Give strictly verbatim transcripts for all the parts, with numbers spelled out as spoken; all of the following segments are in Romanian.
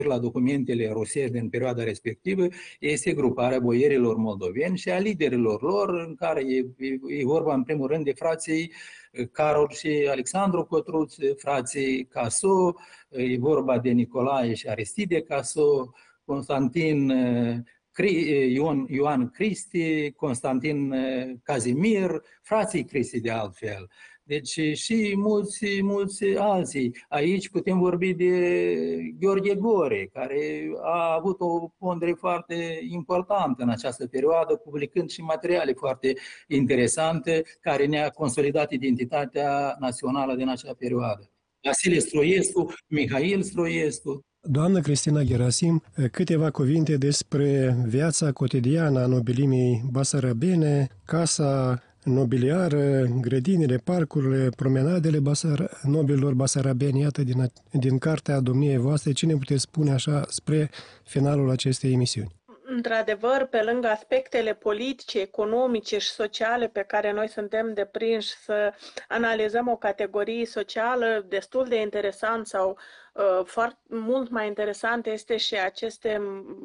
la documentele rusești din perioada respectivă, este gruparea boierilor moldoveni și a liderilor lor, în care e, e vorba în primul rând de frații Carol și Alexandru Cotruț, frații Caso, e vorba de Nicolae și Aristide Caso, Constantin Ioan, Ioan Cristi, Constantin Cazimir, frații Cristi de altfel. Deci și mulți, mulți alții. Aici putem vorbi de Gheorghe Gore, care a avut o pondere foarte importantă în această perioadă, publicând și materiale foarte interesante, care ne-a consolidat identitatea națională din acea perioadă. Vasile Stroiescu, Mihail Stroiescu. Doamnă Cristina Gerasim, câteva cuvinte despre viața cotidiană a nobilimii basarabene, casa nobiliară, grădinile, parcurile, promenadele basar, nobililor basarabeni, iată din, din cartea domniei voastre, ce ne puteți spune așa spre finalul acestei emisiuni? Într-adevăr, pe lângă aspectele politice, economice și sociale pe care noi suntem deprinși să analizăm o categorie socială destul de interesant sau uh, foarte mult mai interesant este și aceste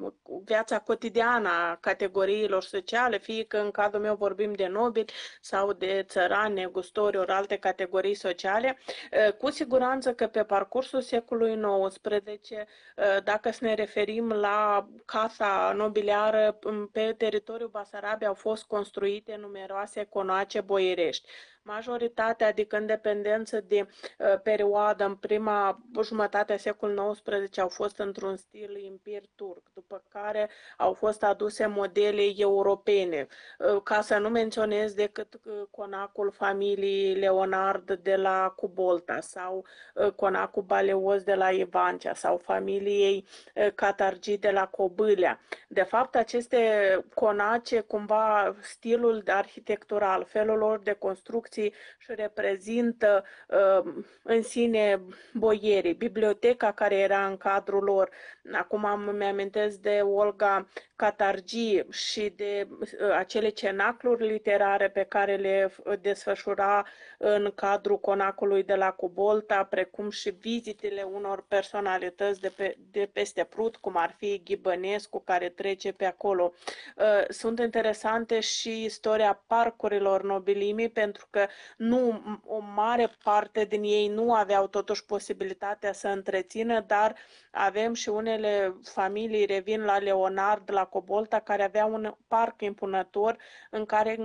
viața cotidiană a categoriilor sociale, fie că în cazul meu vorbim de nobili sau de țărani, negustori, ori alte categorii sociale. Uh, cu siguranță că pe parcursul secolului nouăsprezece, uh, dacă să ne referim la casa nobiliară, pe teritoriul Basarabiei au fost construite numeroase conace boierești. Majoritatea, adică în dependență de uh, perioadă, în prima jumătate a secolului nouăsprezece au fost într-un stil impir turc, după care au fost aduse modele europene, uh, ca să nu menționez decât uh, conacul familiei Leonard de la Cubolta sau uh, conacul Baleos de la Ivancea sau familiei uh, Catargi de la Cobâlea. De fapt, aceste conace, cumva stilul arhitectural, felul lor de construcție și reprezintă uh, în sine boierii, biblioteca care era în cadrul lor. Acum îmi amintesc de Olga Catargi și de uh, acele cenacluri literare pe care le desfășura în cadrul conacului de la Cubolta, precum și vizitele unor personalități de, pe, de peste Prut, cum ar fi Ghibănescu, care trece pe acolo. Uh, sunt interesante și istoria parcurilor nobilimii, pentru că nu, o mare parte din ei nu aveau totuși posibilitatea să întrețină, dar avem și unele familii, revin la Leonard, la Cobolta, care aveau un parc impunător în care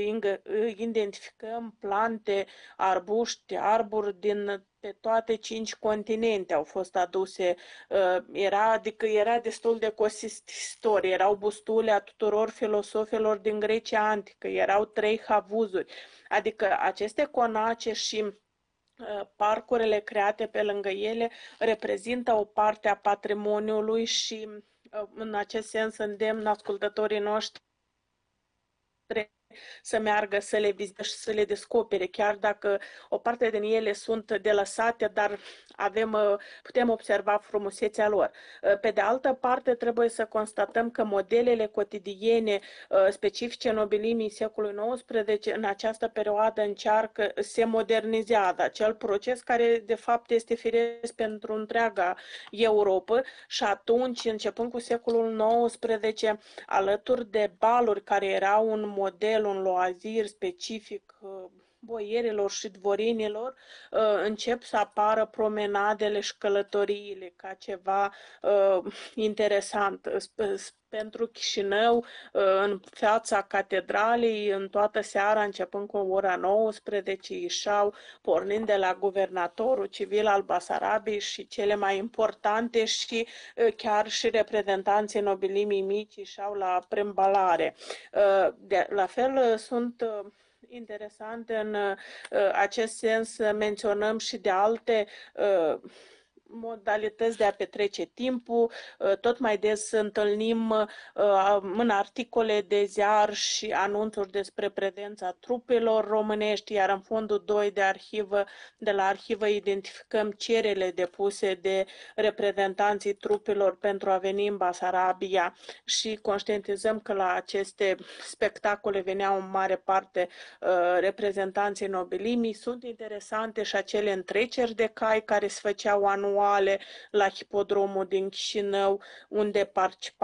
identificăm plante, arbuști, arburi din pe toate cinci continente au fost aduse, era, adică era destul de consistoriu, erau bustule a tuturor filosofilor din Grecia antică, erau trei havuzuri, adică aceste conace și parcurile create pe lângă ele reprezintă o parte a patrimoniului și în acest sens îndemn ascultătorii noștri să meargă să le vizite și să le descopere, chiar dacă o parte din ele sunt delăsate, dar avem, putem observa frumusețea lor. Pe de altă parte, trebuie să constatăm că modelele cotidiene specifice nobilimii secolului nouăsprezece în această perioadă încearcă, se modernizează, acel proces care de fapt este firesc pentru întreaga Europa și atunci, începând cu secolul nouăsprezece, alături de baluri care erau un model, un loazir specific boierilor și dvorinilor, încep să apară promenadele și călătoriile ca ceva interesant. Pentru Chișinău, în fața catedralei, în toată seara, începând cu ora nouăsprezece, ieșeau, pornind de la guvernatorul civil al Basarabiei și cele mai importante și chiar și reprezentanții nobilimii mici ieșeau la preîmbalare. De, la fel sunt interesante în acest sens să menționăm și de alte modalități de a petrece timpul. Tot mai des întâlnim în articole de ziar și anunțuri despre prezența trupelor românești, iar în fondul doi de arhivă, de la arhivă identificăm cererile depuse de reprezentanții trupelor pentru a veni în Basarabia și conștientizăm că la aceste spectacole veneau în mare parte reprezentanții nobilimii. Sunt interesante și acele întreceri de cai care se făceau anual anuale la hipodromul din Chișinău, unde participa